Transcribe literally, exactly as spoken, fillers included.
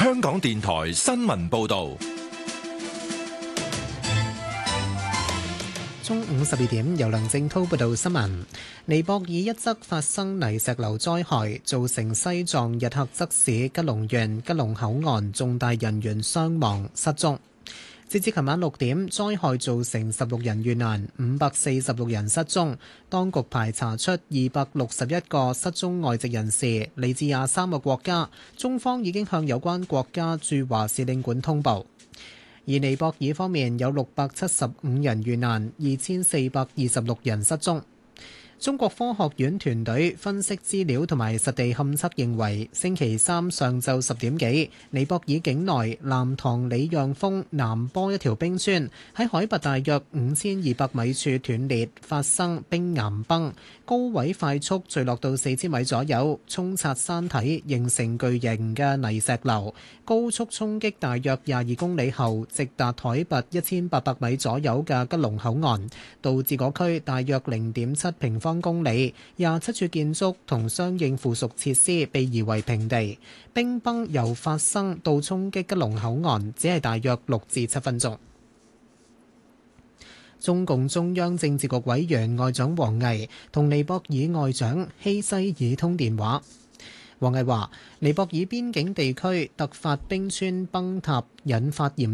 香港電台新聞報道。 中午十二點，由梁正濤報道新聞。尼泊爾一則發生泥石流災害，造成西藏日喀則市吉隆縣吉隆口岸重大人員傷亡失蹤。截至琴晚六點，災害造成十六人遇難，五百四十六人失蹤。當局排查出二百六十一個失蹤外籍人士，嚟自廿三個國家。中方已經向有關國家駐華使領館通報。而尼泊爾方面有六百七十五人遇難，二千四百二十六人失蹤。中國科學院團隊分析資料同埋實地勘測認為，星期三上晝十點幾，尼泊爾境內南塘里讓峰南坡一條冰川喺海拔大約五千二百米處斷裂，發生冰岩崩，高位快速墜落到四千米左右，沖刷山體，形成巨型嘅泥石流，高速衝擊大約廿二公里後，直達海拔一千八百米左右嘅吉隆口岸，導致嗰區大約零點七平方公里，廿七處建築同相應附屬設施被夷為平地。冰崩由發生到衝擊吉隆口岸，只係大約六至七分鐘。中共中央政治局委員外長王毅同尼泊爾外長希西爾通電話。王毅話：尼泊爾邊境地區突發冰川崩塌，引發嚴